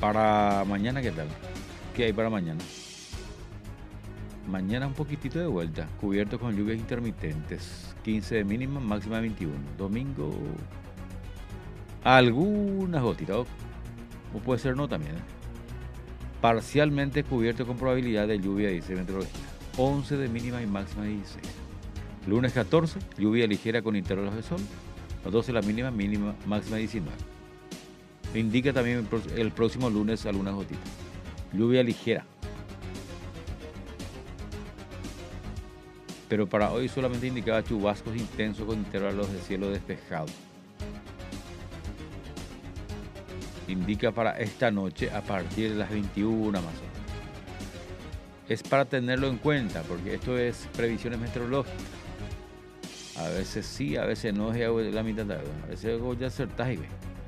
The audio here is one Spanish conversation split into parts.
Para mañana, ¿qué tal? ¿Qué hay para mañana? Mañana un poquitito de vuelta, cubierto con lluvias intermitentes, 15 de mínima, máxima de 21. Domingo, algunas gotitas, o puede ser no también. Parcialmente cubierto con probabilidad de lluvia, dice meteorología. 11 de mínima y máxima de 16. Lunes 14, lluvia ligera con intervalos de sol. 12 la mínima, mínima, máxima de 19. Indica también el próximo lunes algunas gotitas. Lluvia ligera. Pero para hoy solamente indicaba chubascos intensos con intervalos de cielo despejado. Indica para esta noche a partir de las 21 más o menos. Es para tenerlo en cuenta, porque esto es previsiones meteorológicas. A veces sí, a veces no, es la mitad de a veces ya acertás y ves.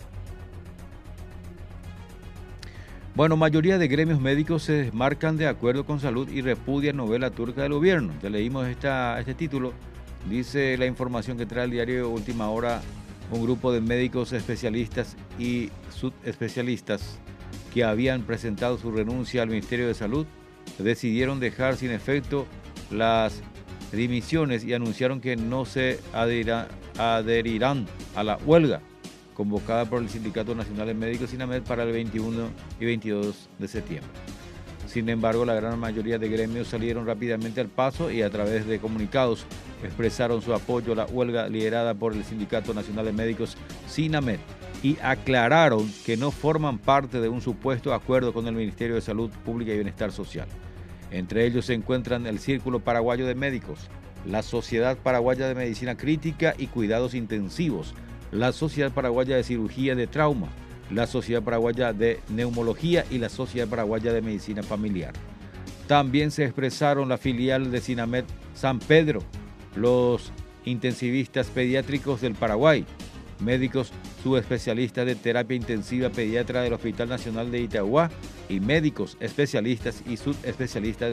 Bueno, mayoría de gremios médicos se desmarcan de acuerdo con salud y repudian novela turca del gobierno. Ya leímos este título. Dice la información que trae el diario Última Hora. Un grupo de médicos especialistas y subespecialistas que habían presentado su renuncia al Ministerio de Salud decidieron dejar sin efecto las dimisiones y anunciaron que no se adherirán a la huelga convocada por el Sindicato Nacional de Médicos SINAMED para el 21 y 22 de septiembre. Sin embargo, la gran mayoría de gremios salieron rápidamente al paso y a través de comunicados expresaron su apoyo a la huelga liderada por el Sindicato Nacional de Médicos SINAMED y aclararon que no forman parte de un supuesto acuerdo con el Ministerio de Salud Pública y Bienestar Social. Entre ellos se encuentran el Círculo Paraguayo de Médicos, la Sociedad Paraguaya de Medicina Crítica y Cuidados Intensivos, la Sociedad Paraguaya de Cirugía de Trauma, la Sociedad Paraguaya de Neumología y la Sociedad Paraguaya de Medicina Familiar. También se expresaron la filial de SINAMED San Pedro, los intensivistas pediátricos del Paraguay, médicos subespecialistas de terapia intensiva pediatra del Hospital Nacional de Itagua y médicos especialistas y subespecialistas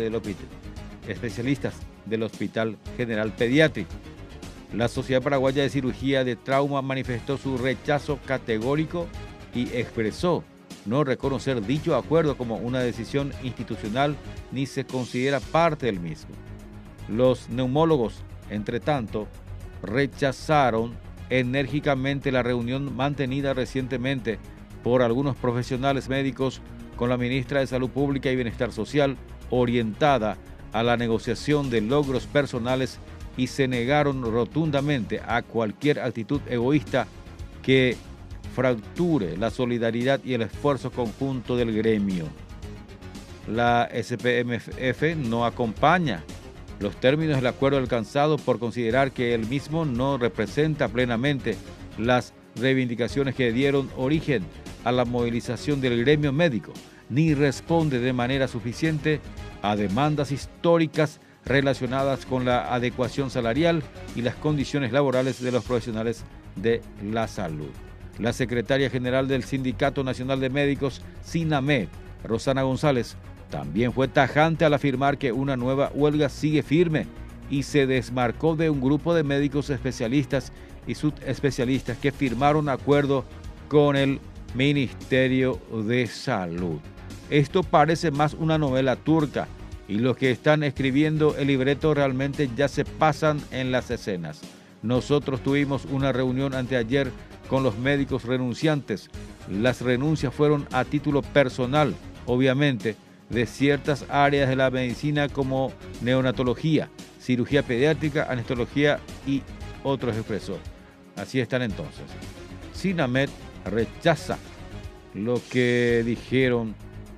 del Hospital General Pediátrico. La Sociedad Paraguaya de Cirugía de Trauma manifestó su rechazo categórico y expresó no reconocer dicho acuerdo como una decisión institucional ni se considera parte del mismo. Los neumólogos, entre tanto, rechazaron enérgicamente la reunión mantenida recientemente por algunos profesionales médicos con la ministra de Salud Pública y Bienestar Social, orientada a la negociación de logros personales y se negaron rotundamente a cualquier actitud egoísta que fracture la solidaridad y el esfuerzo conjunto del gremio. La SPMF no acompaña los términos del acuerdo alcanzado por considerar que el mismo no representa plenamente las reivindicaciones que dieron origen a la movilización del gremio médico, ni responde de manera suficiente a demandas históricas relacionadas con la adecuación salarial y las condiciones laborales de los profesionales de la salud. La secretaria general del Sindicato Nacional de Médicos, SINAMED, Rosana González, también fue tajante al afirmar que una nueva huelga sigue firme y se desmarcó de un grupo de médicos especialistas y subespecialistas que firmaron acuerdo con el Ministerio de Salud. Esto parece más una novela turca y los que están escribiendo el libreto realmente ya se pasan en las escenas. Nosotros tuvimos una reunión anteayer con los médicos renunciantes. Las renuncias fueron a título personal, obviamente, de ciertas áreas de la medicina como neonatología, cirugía pediátrica, anestesiología y otros expresó. Así están entonces. SINAMED rechaza lo que dijeron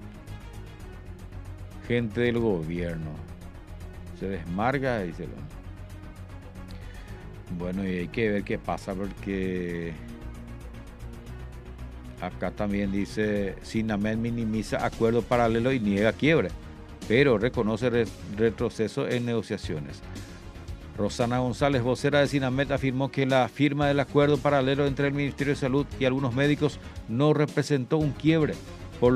gente del gobierno. Se desmarca, dice. Bueno, y hay que ver qué pasa porque acá también dice SINAMED minimiza acuerdo paralelo y niega quiebre, pero reconoce retroceso en negociaciones. Rosana González, vocera de SINAMED, afirmó que la firma del acuerdo paralelo entre el Ministerio de Salud y algunos médicos no representó un quiebre,